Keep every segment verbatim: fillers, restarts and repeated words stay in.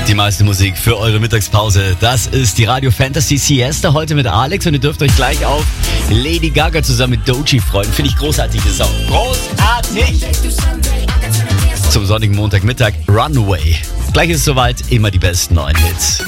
Die meiste Musik für eure Mittagspause. Das ist die Radio Fantasy Siesta heute mit Alex und ihr dürft euch gleich auf Lady Gaga zusammen mit Doechii freuen. Finde ich großartig, das Song. Großartig! Zum sonnigen Montagmittag Runway. Gleich ist es soweit, immer die besten neuen Hits.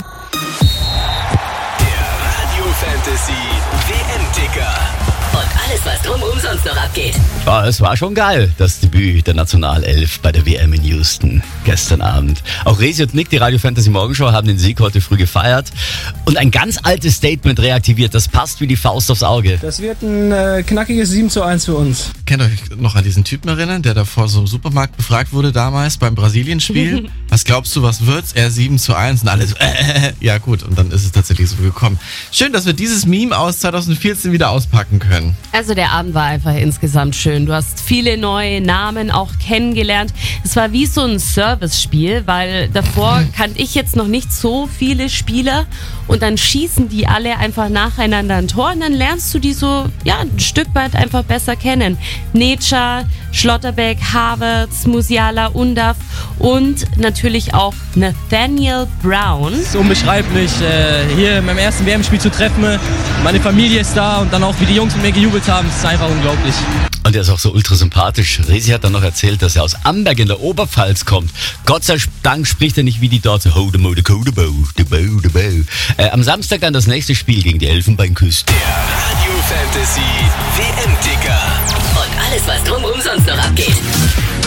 Der Radio Fantasy W M-Ticker. Und alles, was drumherum sonst noch abgeht. Ja, es war schon geil, das Debüt der Nationalelf bei der W M in Houston gestern Abend. Auch Resi und Nick, die Radio Fantasy Morgenshow, haben den Sieg heute früh gefeiert und ein ganz altes Statement reaktiviert. Das passt wie die Faust aufs Auge. Das wird ein äh, knackiges sieben zu eins für uns. Könnt ihr euch noch an diesen Typen erinnern, der da vor so einem Supermarkt befragt wurde damals beim Brasilien-Spiel? Was glaubst du, was wird's? Er sieben zu eins und alles. Äh, ja gut, und dann ist es tatsächlich so gekommen. Schön, dass wir dieses Meme aus zwanzig vierzehn wieder auspacken können. Also der Abend war einfach insgesamt schön. Du hast viele neue Namen auch kennengelernt. Es war wie so ein Service-Spiel, weil davor kannte ich jetzt noch nicht so viele Spieler und dann schießen die alle einfach nacheinander ein Tor und dann lernst du die so ja ein Stück weit einfach besser kennen. Neca, Schlotterbeck, Havertz, Musiala, Undav und natürlich auch Nathaniel Brown. Es ist unbeschreiblich, äh, hier in meinem ersten W M-Spiel zu treffen. Meine Familie ist da und dann auch, wie die Jungs mit mir gejubelt haben, das ist einfach unglaublich. Und er ist auch so ultra sympathisch. Resi hat dann noch erzählt, dass er aus Amberg in der Oberpfalz kommt. Gott sei Dank spricht er nicht wie die dort so ho de mo de ko de bo, de bo, de bo. Äh, am Samstag dann das nächste Spiel gegen die Elfenbeinküste. Der Radio Fantasy W M-Ticker. Und alles, was drumherum sonst noch abgeht.